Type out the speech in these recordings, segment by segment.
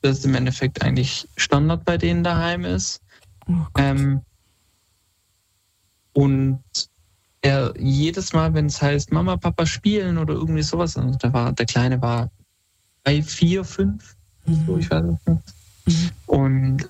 das im Endeffekt eigentlich Standard bei denen daheim ist. Oh Und er jedes Mal, wenn es heißt, Mama, Papa spielen oder irgendwie sowas, also der Kleine war 3, 4, 5, so, ich weiß es nicht. Und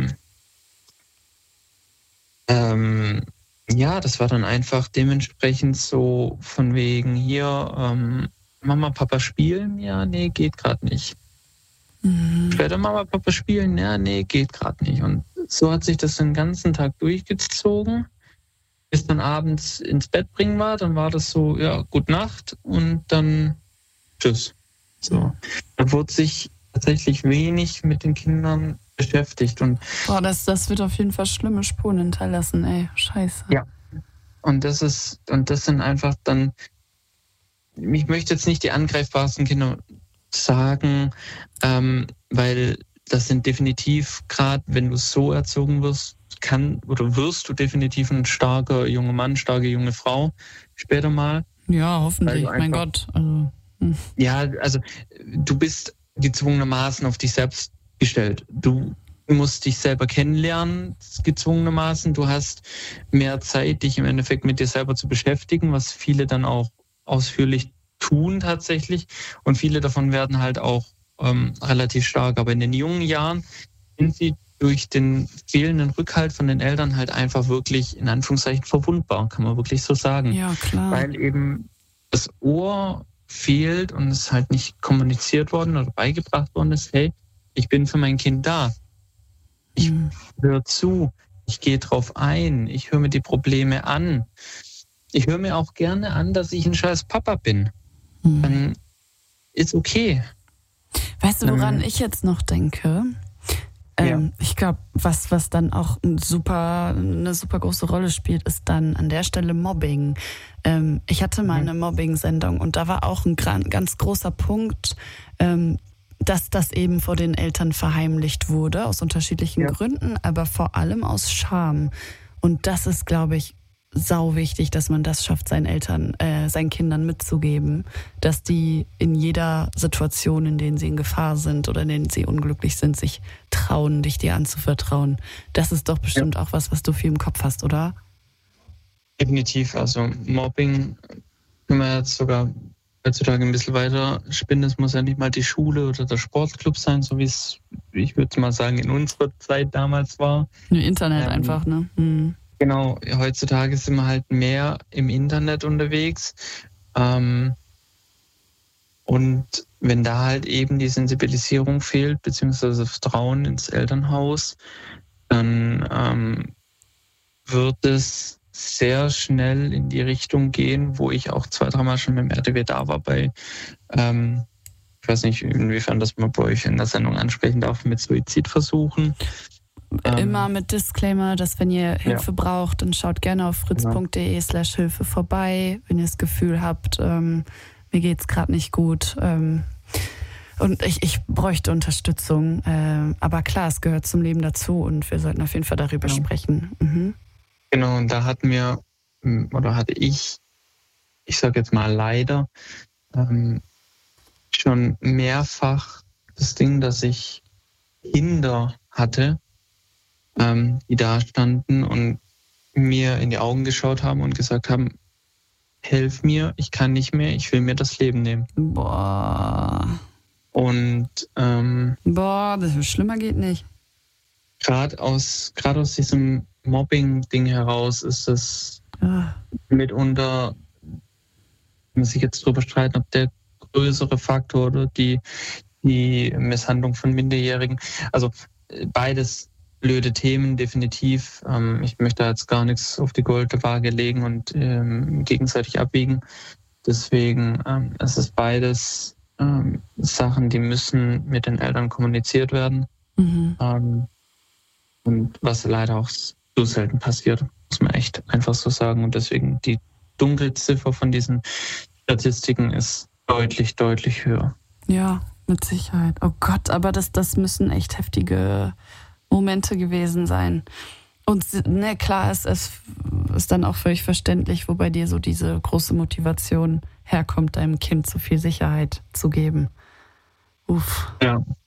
ja, das war dann einfach dementsprechend so von wegen hier, Mama, Papa spielen? Ja, nee, geht gerade nicht. Später Mama, Papa spielen? Ja, nee, geht gerade nicht. Und so hat sich das den ganzen Tag durchgezogen, bis dann abends ins Bett bringen war. Dann war das so, ja, gute Nacht und dann tschüss. So. Da wurde sich tatsächlich wenig mit den Kindern beschäftigt. Und boah, das wird auf jeden Fall schlimme Spuren hinterlassen, ey. Scheiße. ja. Und das sind einfach dann, ich möchte jetzt nicht die angreifbarsten Kinder sagen, weil das sind definitiv, gerade wenn du so erzogen wirst, wirst du definitiv ein starker junger Mann, starke junge Frau später mal. Ja, hoffentlich, mein Gott. Also. Ja, also du bist gezwungenermaßen auf dich selbst gestellt. Du musst dich selber kennenlernen, gezwungenermaßen. Du hast mehr Zeit, dich im Endeffekt mit dir selber zu beschäftigen, was viele dann auch ausführlich tun tatsächlich. Und viele davon werden halt auch relativ stark. Aber in den jungen Jahren sind sie durch den fehlenden Rückhalt von den Eltern halt einfach wirklich, in Anführungszeichen, verwundbar, kann man wirklich so sagen. Ja, klar. Weil eben das Ohr fehlt und es halt nicht kommuniziert worden oder beigebracht worden ist, hey, ich bin für mein Kind da. Ich höre zu, ich gehe drauf ein, ich höre mir die Probleme an. Ich höre mir auch gerne an, dass ich ein scheiß Papa bin. Dann ist okay. Weißt du, woran ich jetzt noch denke? Ja. Ich glaube, was dann auch eine super große Rolle spielt, ist dann an der Stelle Mobbing. Ich hatte mal eine Mobbing-Sendung und da war auch ein ganz großer Punkt, dass das eben vor den Eltern verheimlicht wurde, aus unterschiedlichen Gründen, aber vor allem aus Scham. Und das ist, glaube ich, sau wichtig, dass man das schafft, seinen Kindern mitzugeben, dass die in jeder Situation, in denen sie in Gefahr sind oder in denen sie unglücklich sind, sich trauen, dich dir anzuvertrauen. Das ist doch bestimmt auch was du viel im Kopf hast, oder? Definitiv. Also Mobbing können wir jetzt sogar heutzutage ein bisschen weiter spinnen. Es muss ja nicht mal die Schule oder der Sportclub sein, so wie es, ich würde mal sagen, in unserer Zeit damals war. Internet einfach, ne? Genau, heutzutage sind wir halt mehr im Internet unterwegs. Und wenn da halt eben die Sensibilisierung fehlt, beziehungsweise das Vertrauen ins Elternhaus, dann wird es sehr schnell in die Richtung gehen, wo ich auch 2, 3 Mal schon mit dem RTW da war bei, ich weiß nicht, inwiefern das man bei euch in der Sendung ansprechen darf, mit Suizidversuchen. Immer mit Disclaimer, dass wenn ihr Hilfe braucht, dann schaut gerne auf fritz.de/Hilfe vorbei, wenn ihr das Gefühl habt, mir geht's gerade nicht gut und ich bräuchte Unterstützung. Aber klar, es gehört zum Leben dazu und wir sollten auf jeden Fall darüber sprechen. Genau, und da hatte ich sage jetzt mal leider, schon mehrfach das Ding, dass ich Kinder hatte, die da standen und mir in die Augen geschaut haben und gesagt haben, helf mir, ich kann nicht mehr, ich will mir das Leben nehmen. Boah. Und das schlimmer geht nicht. Gerade aus diesem Mobbing-Ding heraus ist es mitunter, muss ich jetzt drüber streiten, ob der größere Faktor oder die Misshandlung von Minderjährigen, also beides blöde Themen, definitiv. Ich möchte jetzt gar nichts auf die goldene Waage legen und gegenseitig abwiegen. Deswegen es ist beides Sachen, die müssen mit den Eltern kommuniziert werden. Und was leider auch so selten passiert, muss man echt einfach so sagen. Und deswegen die Dunkelziffer von diesen Statistiken ist deutlich, deutlich höher. Ja, mit Sicherheit. Oh Gott, aber das müssen echt heftige Momente gewesen sein. Und klar, es ist dann auch völlig verständlich, wo bei dir so diese große Motivation herkommt, deinem Kind so viel Sicherheit zu geben. Uff. Ja,